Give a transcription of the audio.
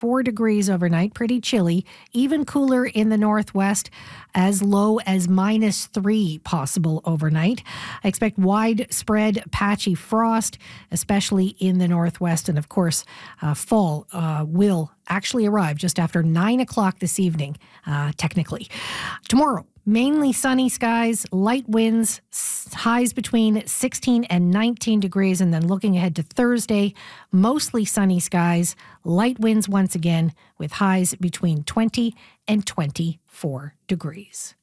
4 degrees overnight, pretty chilly. Even cooler in the northwest, as low as -3 possible overnight. I expect widespread patchy frost, especially in the northwest. And of course, fall will actually arrive just after 9 o'clock this evening, technically. Tomorrow, mainly sunny skies, light winds, highs between 16 and 19 degrees. And then looking ahead to Thursday, mostly sunny skies, light winds once again with highs between 20 and 24 degrees.